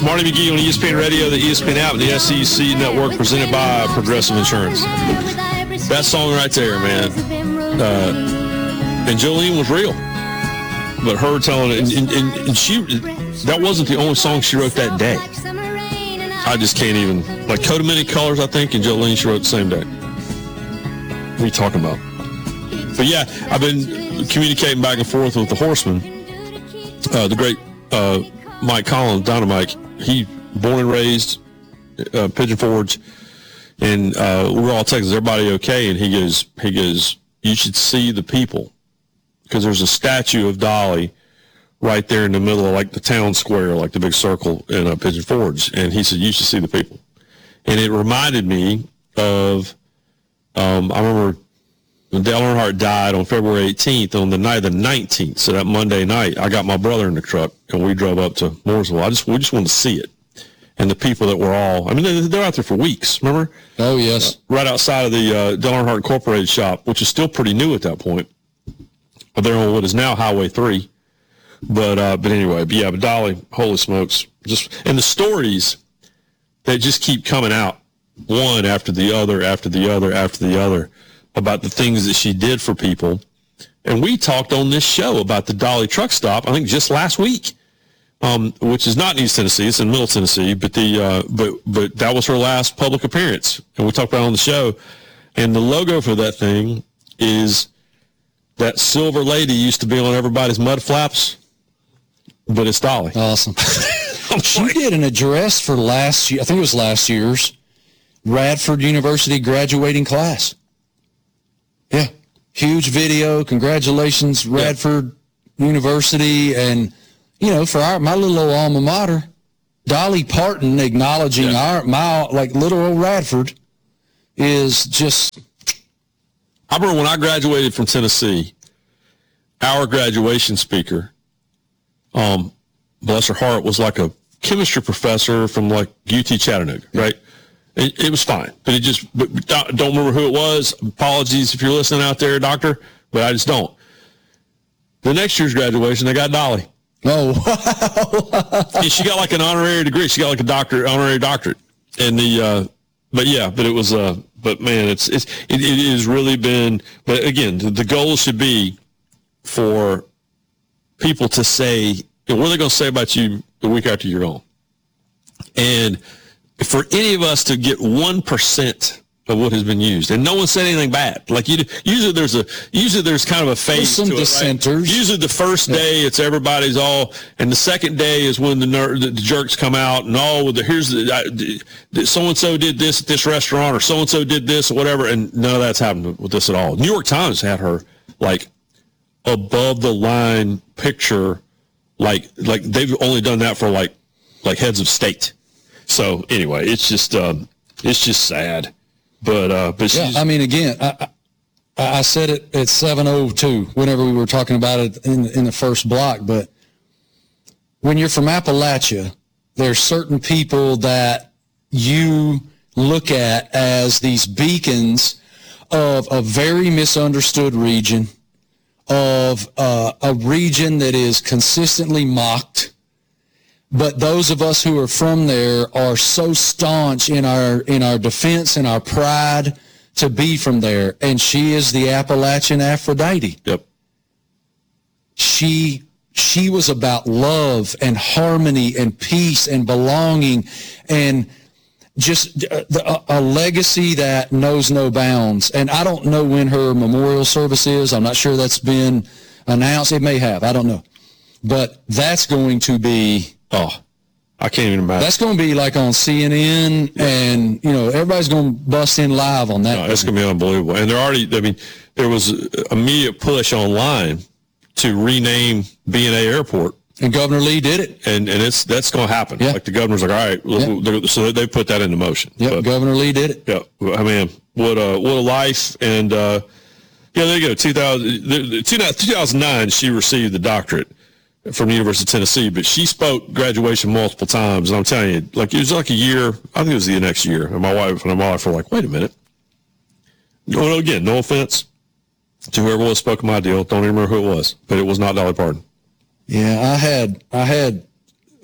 Marty McGee on ESPN Radio, the ESPN app, the SEC Network, presented by Progressive Insurance. That song right there, man. And Jolene was real. But her telling it, and she, that wasn't the only song she wrote that day. I just can't even, like Coat of Many Colors, I think, and Jolene, she wrote the same day. What are you talking about? But yeah, I've been communicating back and forth with the Horseman, the great Mike Collins, Dynamite. He born and raised Pigeon Forge, and we're all Texas. Everybody okay? And he goes, you should see the people, because there's a statue of Dolly right there in the middle of like the town square, like the big circle in Pigeon Forge. And he said, you should see the people. And it reminded me of, I remember when Dale Earnhardt died on February 18th, on the night of the 19th, so that Monday night, I got my brother in the truck, and we drove up to Mooresville. We just wanted to see it. And the people that were all, I mean, they're out there for weeks, remember? Oh, yes. Right outside of the Dale Earnhardt Incorporated shop, which is still pretty new at that point. They're on what is now Highway 3. But anyway, but Dolly, holy smokes. And the stories that just keep coming out, one after the other, after the other, after the other, about the things that she did for people. And we talked on this show about the Dolly truck stop, I think just last week, which is not in East Tennessee, it's in Middle Tennessee, but but that was her last public appearance. And we talked about it on the show. And the logo for that thing is that silver lady used to be on everybody's mud flaps, but it's Dolly. Awesome. She did an address for last year, I think it was last year's Radford University graduating class. Yeah. Huge video. Congratulations, Radford University. And, you know, for my little old alma mater, Dolly Parton acknowledging my little old Radford is just. I remember when I graduated from Tennessee, our graduation speaker, bless her heart, was like a chemistry professor from like UT Chattanooga, right? It was fine, but don't remember who it was. Apologies if you're listening out there, doctor, but I just don't. The next year's graduation, they got Dolly. Oh, wow. And she got like an honorary degree. She got like a honorary doctorate. And but it was, but man, it has really been, but again, the goal should be for people to say, what are they going to say about you the week after you're gone? And for any of us to get 1% of what has been used, and no one said anything bad. Like usually there's kind of a phase some to it, dissenters. Right? Usually the first day it's everybody's all, and the second day is when the jerks come out and all with so and so did this at this restaurant, or so and so did this or whatever, and none of that's happened with this at all. New York Times had her like above the line picture, like they've only done that for like heads of state. So anyway, it's just sad, but she's, I mean, again, I said it at 7:02 whenever we were talking about it in the first block. But when you're from Appalachia, there's certain people that you look at as these beacons of a very misunderstood region, of a region that is consistently mocked. But those of us who are from there are so staunch in our defense and our pride to be from there. And she is the Appalachian Aphrodite. Yep. She was about love and harmony and peace and belonging, and just a legacy that knows no bounds. And I don't know when her memorial service is. I'm not sure that's been announced. It may have. I don't know. But that's going to be... Oh, I can't even imagine. That's going to be like on CNN, and, you know, everybody's going to bust in live on that. No, it's going to be unbelievable. And there was an immediate push online to rename B&A Airport. And Governor Lee did it. And that's going to happen. Yeah. Like the governor's like, all right, so they put that into motion. Yeah, Governor Lee did it. Yeah, I mean, what a life. And, there you go. 2009, she received the doctorate from the University of Tennessee, but she spoke graduation multiple times, and I'm telling you, like it was like a year. I think it was the next year, and my wife were like, "Wait a minute." No, again, no offense to whoever was spoke my deal. Don't even remember who it was, but it was not Dolly Parton. Yeah, I had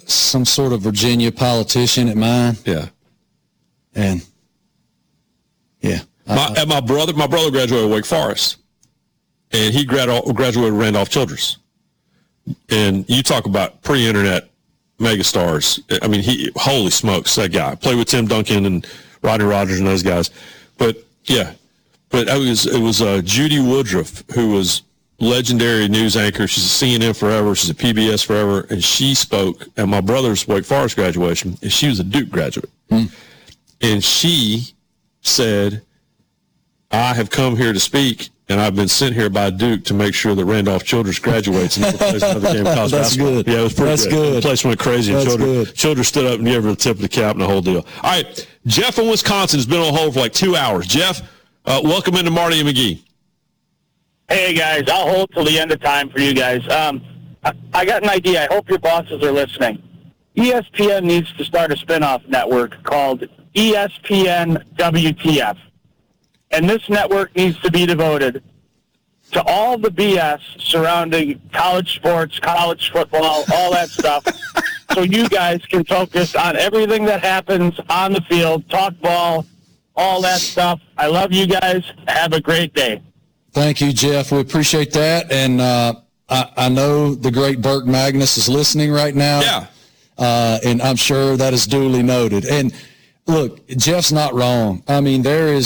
some sort of Virginia politician at mine. Yeah. And yeah. My brother graduated Wake Forest, and he graduated Randolph Childress. And you talk about pre-internet megastars. I mean, holy smokes, that guy. Played with Tim Duncan and Rodney Rogers and those guys. But yeah, but it was Judy Woodruff, who was legendary news anchor. She's a CNN forever. She's a PBS forever. And she spoke at my brother's Wake Forest graduation, and she was a Duke graduate. And she said, I have come here to speak, and I've been sent here by Duke to make sure that Randolph Childress graduates and plays another game of college basketball. Good. Yeah, it was pretty good. The place went crazy, and Childress stood up and gave her the tip of the cap and the whole deal. All right, Jeff in Wisconsin has been on hold for like 2 hours. Jeff, welcome into Marty and McGee. Hey, guys, I'll hold till the end of time for you guys. I got an idea. I hope your bosses are listening. ESPN needs to start a spinoff network called ESPN WTF. And this network needs to be devoted to all the BS surrounding college sports, college football, all that stuff, so you guys can focus on everything that happens on the field, talk ball, all that stuff. I love you guys. Have a great day. Thank you, Jeff. We appreciate that. And I know the great Burke Magnus is listening right now. Yeah. And I'm sure that is duly noted. And look, Jeff's not wrong. I mean, there is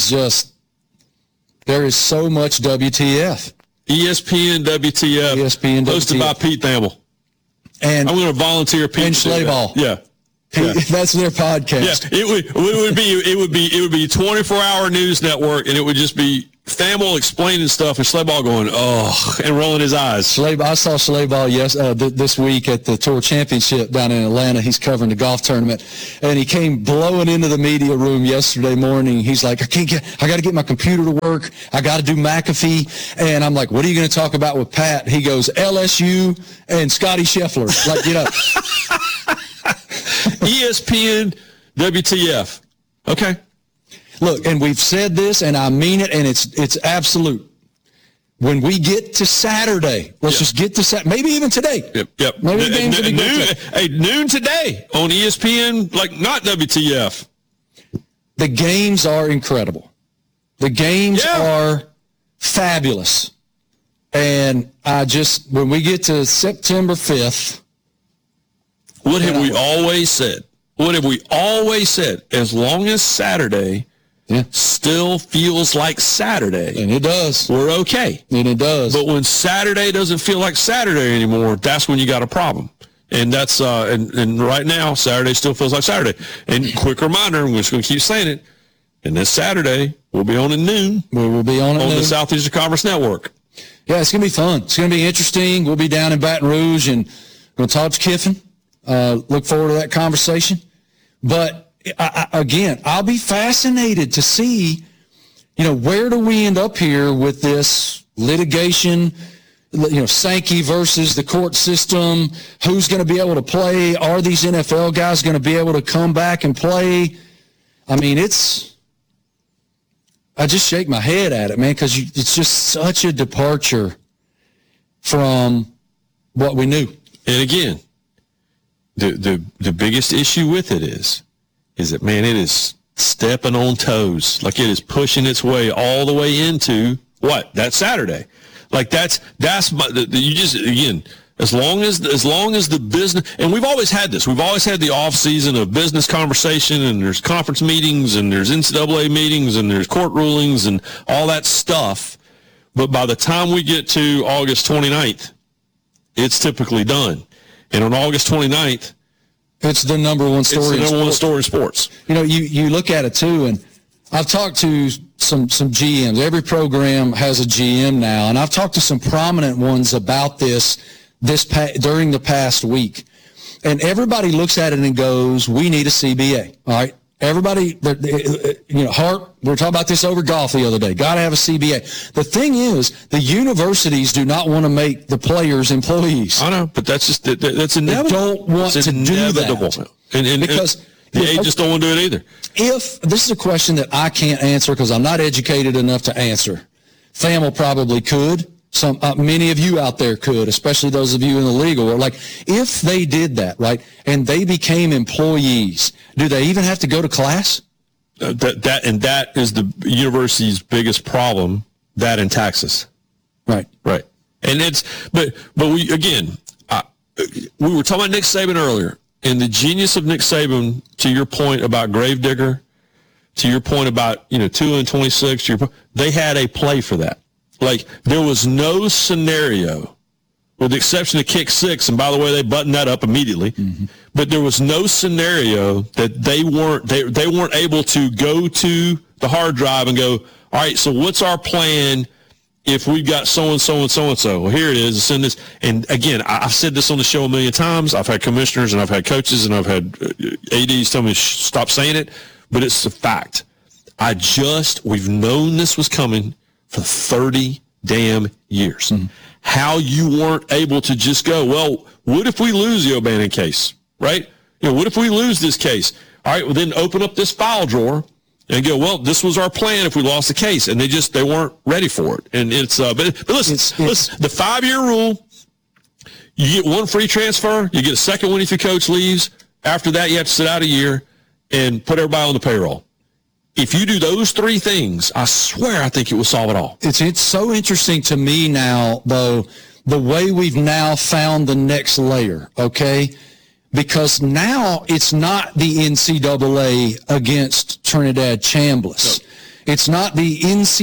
so much WTF. ESPN WTF. ESPN hosted WTF. by Pete Thamel. And I'm going to volunteer Pete. And Schlaball. Yeah. That's their podcast. Yeah, it would be 24-hour news network, and it would just be Thamel explaining stuff and Schlaball going, oh, and rolling his eyes. I saw Schlaball this week at the Tour Championship down in Atlanta. He's covering the golf tournament, and he came blowing into the media room yesterday morning. He's like, I got to get my computer to work. I got to do McAfee. And I'm like, what are you going to talk about with Pat? He goes, LSU and Scotty Scheffler. Like, you know. ESPN WTF. Okay. Look, and we've said this, and I mean it, and it's absolute. When we get to Saturday, let's just get to Saturday, maybe even today. Yep. Maybe the games will be good today. Noon today on ESPN, like not WTF. The games are incredible. The games are fabulous. And when we get to September 5th. What have we always said? What have we always said? As long as Saturday still feels like Saturday. And it does. We're okay. And it does. But when Saturday doesn't feel like Saturday anymore, that's when you got a problem. And that's and right now, Saturday still feels like Saturday. And quick reminder, I'm just going to keep saying it, and this Saturday, we'll be on at noon. We will be on at noon. The Southeastern Conference Network. Yeah, it's going to be fun. It's going to be interesting. We'll be down in Baton Rouge and going to talk to Kiffin. Look forward to that conversation. But again, I'll be fascinated to see, where do we end up here with this litigation, Sankey versus the court system, who's going to be able to play? Are these NFL guys going to be able to come back and play? I mean, I just shake my head at it, man, because it's just such a departure from what we knew. And again, the biggest issue with it is that, man, it is stepping on toes. Like it is pushing its way all the way into what? That Saturday. Like that's as long as the business, and we've always had this. We've always had the off season of business conversation, and there's conference meetings, and there's NCAA meetings, and there's court rulings, and all that stuff. But by the time we get to August 29th, it's typically done. And on August 29th, it's the number one story. It's the number one story in sports. You look at it too, and I've talked to some GMs. Every program has a GM now, and I've talked to some prominent ones about this during the past week. And everybody looks at it and goes, "We need a CBA." All right. Everybody, Hart, we were talking about this over golf the other day. Got to have a CBA. The thing is, the universities do not want to make the players employees. I know, but that's inevitable. They don't want to do that. And because the agents don't want to do it either. If this is a question that I can't answer because I'm not educated enough to answer, Thamel probably could. Many of you out there could, especially those of you in the legal world. Like, if they did that, right, and they became employees, do they even have to go to class? That is the university's biggest problem. That in taxes. Right. And but we again, we were talking about Nick Saban earlier, and the genius of Nick Saban. To your point about Gravedigger, to your point about 2-26, they had a play for that. Like, there was no scenario, with the exception of kick six, and by the way, they buttoned that up immediately. Mm-hmm. But there was no scenario that they weren't able to go to the hard drive and go, all right, so what's our plan if we've got so-and-so and so-and-so? Well, here it is. Send this. And, again, I've said this on the show a million times. I've had commissioners and I've had coaches and I've had ADs tell me to stop saying it, but it's a fact. We've known this was coming for 30 damn years. Mm-hmm. How you weren't able to just go, well, what if we lose the O'Bannon case, right? What if we lose this case? All right, well, then open up this file drawer and go, well, this was our plan if we lost the case. And they weren't ready for it. And it's, but listen, the 5-year rule, you get one free transfer, you get a second one if your coach leaves. After that, you have to sit out a year and put everybody on the payroll. If you do those three things, I swear I think it will solve it all. It's so interesting to me now, though, the way we've now found the next layer, okay? Because now it's not the NCAA against Trinidad Chambliss. No. It's not the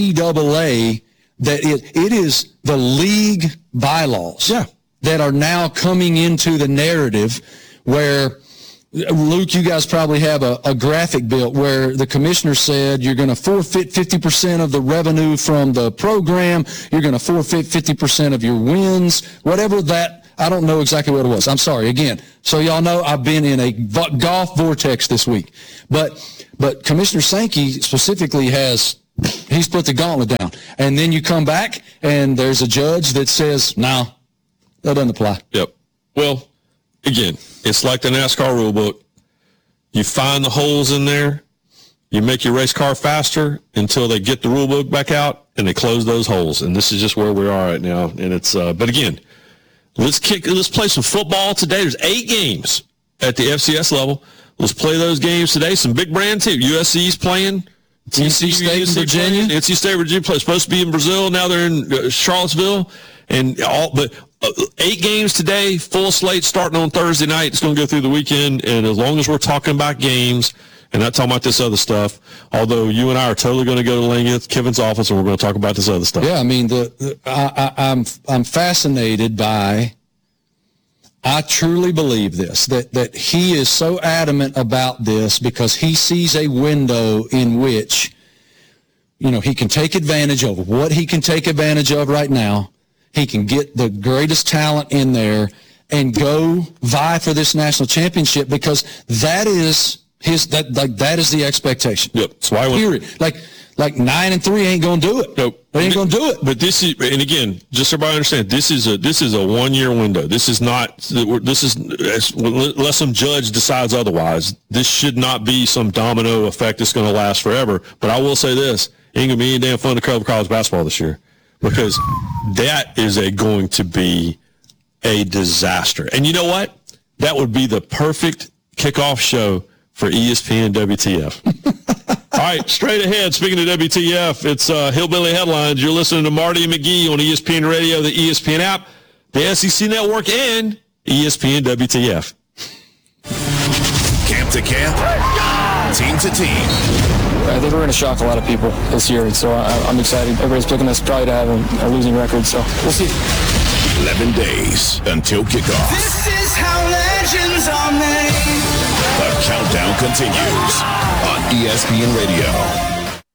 NCAA that it is the league bylaws that are now coming into the narrative where, Luke, you guys probably have a graphic built where the commissioner said you're going to forfeit 50% of the revenue from the program. You're going to forfeit 50% of your wins, whatever that. I don't know exactly what it was. I'm sorry. Again, so y'all know I've been in a golf vortex this week. But Commissioner Sankey specifically he's put the gauntlet down. And then you come back and there's a judge that says, no, that doesn't apply. Yep. Well, again, it's like the NASCAR rule book. You find the holes in there, you make your race car faster until they get the rule book back out and they close those holes. And this is just where we are right now. And it's, but again, let's play some football today. There's 8 games at the FCS level. Let's play those games today. Some big brand too. USC's playing. NC State, Virginia. NC State, Virginia supposed to be in Brazil. Now they're in Charlottesville. But 8 games today, full slate starting on Thursday night. It's going to go through the weekend. And as long as we're talking about games and not talking about this other stuff, although you and I are totally going to go to Lane Kiffin's office and we're going to talk about this other stuff. Yeah, I mean, I'm fascinated by, I truly believe this, that he is so adamant about this because he sees a window in which, he can take advantage of what he can take advantage of right now. He can get the greatest talent in there and go vie for this national championship because that is that is the expectation. Yep. That's why period. Like 9-3 ain't gonna do it. Nope. They ain't gonna do it. But this is, and again, just so everybody understand, this is a 1-year window. This is unless some judge decides otherwise. This should not be some domino effect that's going to last forever. But I will say this: ain't gonna be any damn fun to cover college basketball this year because that is going to be a disaster. And you know what? That would be the perfect kickoff show for ESPN WTF. All right, straight ahead, speaking of WTF, it's Hillbilly Headlines. You're listening to Marty and McGee on ESPN Radio, the ESPN app, the SEC Network, and ESPN WTF. Camp to camp, team to team. I think we're going to shock a lot of people this year, so I'm excited. Everybody's picking us probably to have a losing record, so we'll see. 11 days until kickoff. This is how legends are made. The countdown continues on ESPN Radio.